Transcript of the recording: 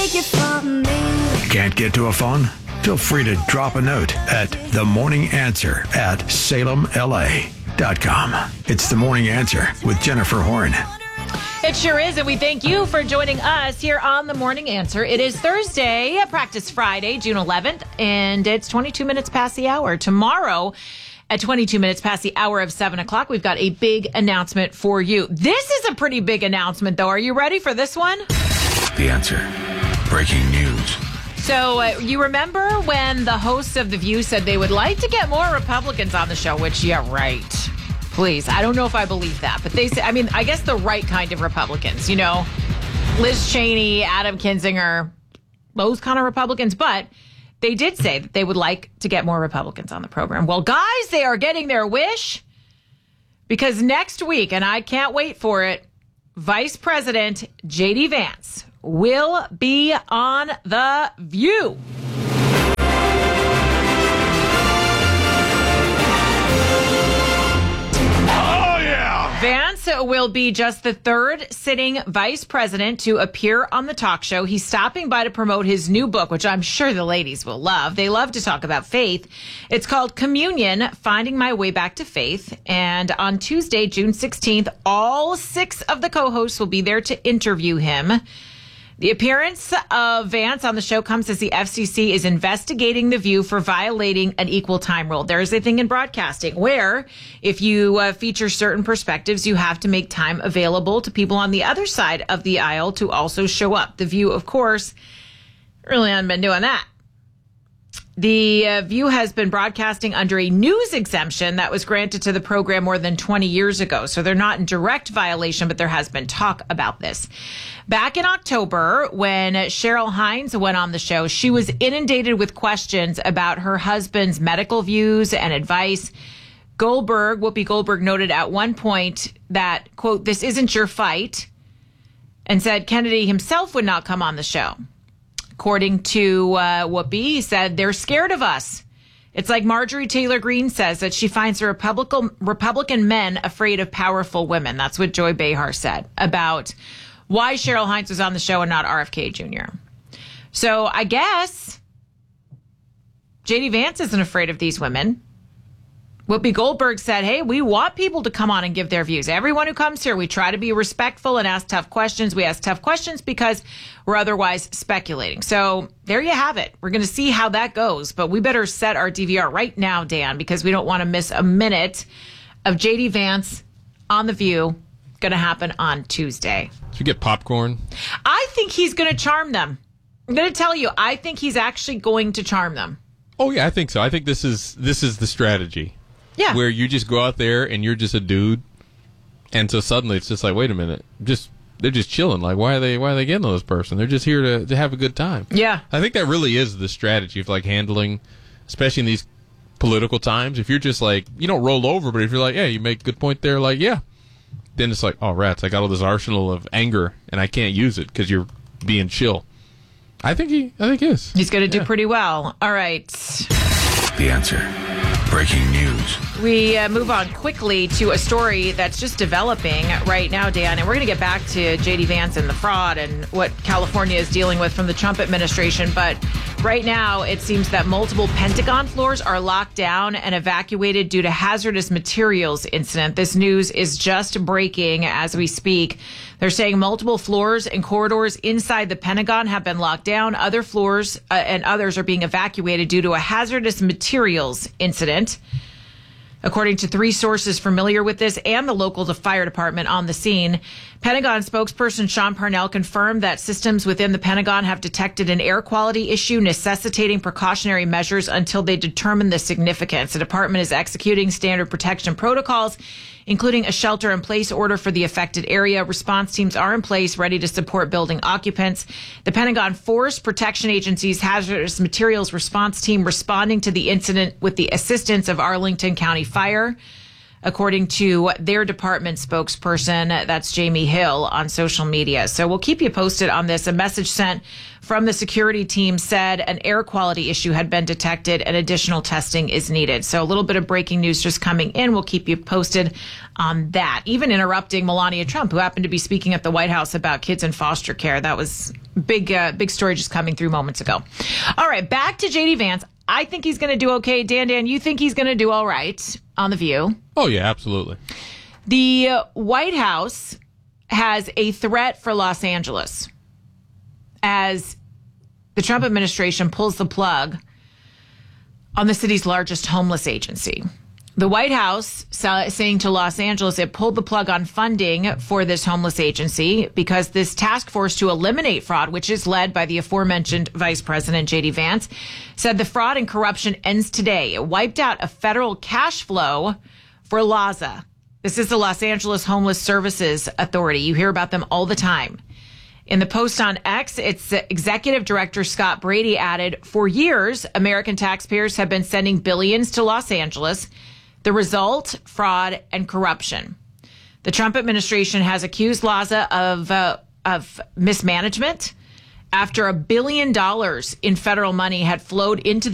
take it from me. Can't get to a phone? Feel free to drop a note at themorninganswer@salemla.com. It's The Morning Answer with Jennifer Horn. It sure is, and we thank you for joining us here on The Morning Answer. It is Thursday, Practice Friday, June 11th, and it's 22 minutes past the hour. Tomorrow, at 22 minutes past the hour of 7 o'clock, we've got a big announcement for you. This is a pretty big announcement, though. Are you ready for this one? The Answer. Breaking news. So you remember when the hosts of The View said they would like to get more Republicans on the show, which, yeah, right. Please. I don't know if I believe that, but they say, I mean, I guess the right kind of Republicans, you know, Liz Cheney, Adam Kinzinger, those kind of Republicans. But they did say that they would like to get more Republicans on the program. Well, guys, they are getting their wish because next week, and I can't wait for it, Vice President J.D. Vance will be on The View. Vance will be just the third sitting vice president to appear on the talk show. He's stopping by to promote his new book, which I'm sure the ladies will love. They love to talk about faith. It's called Communion, Finding My Way Back to Faith. And on Tuesday, June 16th, all 6 of the co-hosts will be there to interview him. The appearance of Vance on the show comes as the FCC is investigating The View for violating an equal time rule. There is a thing in broadcasting where if you feature certain perspectives, you have to make time available to people on the other side of the aisle to also show up. The View, of course, really hasn't been doing that. The View has been broadcasting under a news exemption that was granted to the program more than 20 years ago. So they're not in direct violation, but there has been talk about this. Back in October, when Cheryl Hines went on the show, she was inundated with questions about her husband's medical views and advice. Whoopi Goldberg noted at one point that, quote, "This isn't your fight," and said Kennedy himself would not come on the show. According to Whoopi, he said, "They're scared of us." It's like Marjorie Taylor Greene says that she finds the Republican men afraid of powerful women. That's what Joy Behar said about why Cheryl Hines was on the show and not RFK Jr. So I guess J.D. Vance isn't afraid of these women. Whoopi Goldberg said, "Hey, we want people to come on and give their views. Everyone who comes here, we try to be respectful and ask tough questions. We ask tough questions because we're otherwise speculating." So there you have it. We're going to see how that goes. But we better set our DVR right now, Dan, because we don't want to miss a minute of J.D. Vance on The View. Going to happen on Tuesday. Should we get popcorn? I think he's going to charm them. I'm going to tell you, I think he's actually going to charm them. Oh, yeah, I think so. I think this is the strategy. Yeah. Where you just go out there and you're just a dude, and so suddenly it's just like, wait a minute, they're just chilling. Like, why are they getting to this person? They're just here to have a good time. Yeah. I think that really is the strategy of like handling, especially in these political times. If you're just like, you don't roll over, but if you're like, yeah, you make a good point there, like, yeah, then it's like, oh rats, I got all this arsenal of anger and I can't use it because you're being chill. I think he is. He's going to do pretty well. All right. The Answer. Breaking news. We move on quickly to a story that's just developing right now, Dan, and we're going to get back to J.D. Vance and the fraud and what California is dealing with from the Trump administration. But right now, it seems that multiple Pentagon floors are locked down and evacuated due to hazardous materials incident. This news is just breaking as we speak. They're saying multiple floors and corridors inside the Pentagon have been locked down. Other floors and others are being evacuated due to a hazardous materials incident. According to 3 sources familiar with this and the local fire department on the scene, Pentagon spokesperson Sean Parnell confirmed that systems within the Pentagon have detected an air quality issue necessitating precautionary measures until they determine the significance. The department is executing standard protection protocols, including a shelter-in-place order for the affected area. Response teams are in place, ready to support building occupants. The Pentagon Forest Protection Agency's hazardous materials response team responding to the incident with the assistance of Arlington County Fire. according to their department spokesperson. That's Jamie Hill on social media. So we'll keep you posted on this. A message sent from the security team said an air quality issue had been detected and additional testing is needed. So a little bit of breaking news just coming in. We'll keep you posted on that. Even interrupting Melania Trump, who happened to be speaking at the White House about kids in foster care. That was big story just coming through moments ago. All right, back to JD Vance. I think he's going to do okay. Dan, you think he's going to do all right on The View? Oh, yeah, absolutely. The White House has a threat for Los Angeles as the Trump administration pulls the plug on the city's largest homeless agency. The White House saying to Los Angeles it pulled the plug on funding for this homeless agency because this task force to eliminate fraud, which is led by the aforementioned Vice President J.D. Vance, said the fraud and corruption ends today. It wiped out a federal cash flow for LAHSA. This is the Los Angeles Homeless Services Authority. You hear about them all the time. In the post on X, its executive director Scott Brady added, for years, American taxpayers have been sending billions to Los Angeles. The result, fraud and corruption. The Trump administration has accused LAHSA of mismanagement after $1 billion in federal money had flowed into the